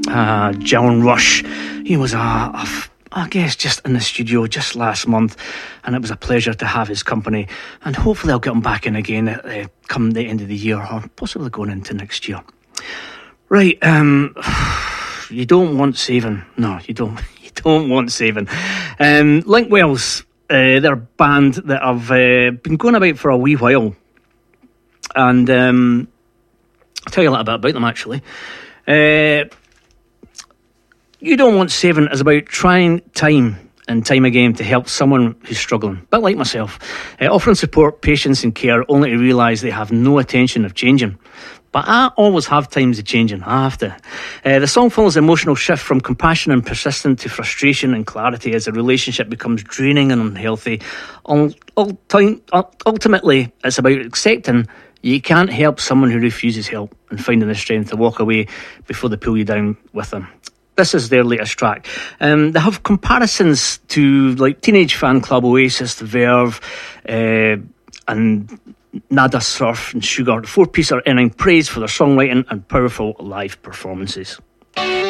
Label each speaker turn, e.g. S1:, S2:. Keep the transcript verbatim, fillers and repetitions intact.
S1: uh, John Rush. He was a, a I guess just in the studio just last month, and it was a pleasure to have his company, and hopefully I'll get him back in again uh, come the end of the year, or possibly going into next year. Right, um, you don't want saving. No, you don't. You don't want saving. Um, Link Wells, uh, they're a band that have uh, been going about for a wee while, and um, I'll tell you a little bit about them actually. Uh, You Don't Want Saving is about trying time and time again to help someone who's struggling, a bit like myself, uh, offering support, patience and care, only to realise they have no intention of changing. But I always have times of changing, I have to. Uh, the song follows an emotional shift from compassion and persistence to frustration and clarity as the relationship becomes draining and unhealthy. Ultimately, it's about accepting you can't help someone who refuses help and finding the strength to walk away before they pull you down with them. This is their latest track. Um, they have comparisons to like Teenage Fan Club, Oasis, The Verve, uh, and Nada Surf and Sugar. The four-piece are earning praise for their songwriting and powerful live performances.